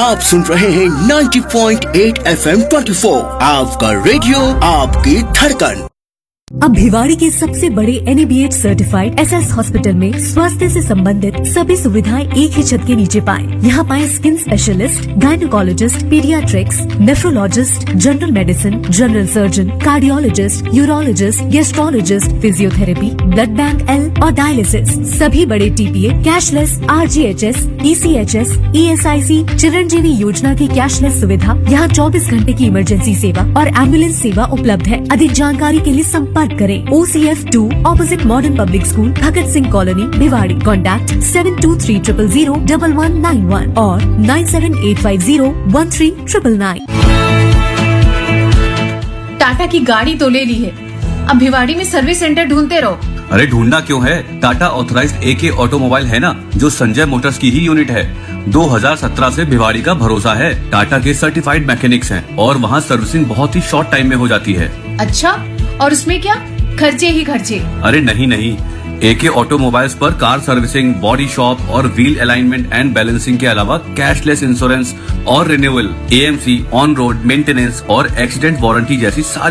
आप सुन रहे हैं 90.8 FM 24, आपका रेडियो आपकी धड़कन। अब भिवाड़ी के सबसे बड़े NABH सर्टिफाइड SS हॉस्पिटल में स्वास्थ्य से संबंधित सभी सुविधाएं एक ही छत के नीचे पाएं। यहाँ पाएं skin specialist, gynaecologist, paediatrics, nephrologist, general medicine, general surgeon, cardiologist, urologist, gastrologist, physiotherapy, blood bank L और डायलिसिस। सभी बड़े TPA, cashless, RGHS, ECHS, ESIC, Chiranjeevi योजना की कैशलेस सुविधा। यहाँ 24 घंटे की इमरजेंसी सेवा और एम्बुलेंस सेवा उपलब्ध है। अधिक जानकारी के लिए संपर्क करें OCF 2 opposite modern public school, Bhagat Singh colony, Bhiwadi. Contact 7230001191 और 9785013999। टाटा की गाड़ी तो ले ली है, अब भिवाड़ी में सर्विस सेंटर ढूंढते रहो। अरे ढूंढना क्यों है, टाटा ऑथराइज्ड AK ऑटोमोबाइल है ना, जो संजय मोटर्स की ही यूनिट है। 2017 से भिवाड़ी का भरोसा है। टाटा के सर्टिफाइड मैकेनिक्स हैं और वहाँ सर्विसिंग बहुत ही शॉर्ट टाइम में हो जाती है। अच्छा, और उसमें क्या खर्चे ही खर्चे? अरे नहीं, AK ऑटोमोबाइल्स पर कार सर्विसिंग, बॉडी शॉप और व्हील अलाइनमेंट एंड बैलेंसिंग के अलावा कैशलेस इंश्योरेंस और renewal, AMC, on road maintenance और एक्सीडेंट वारंटी जैसी सारी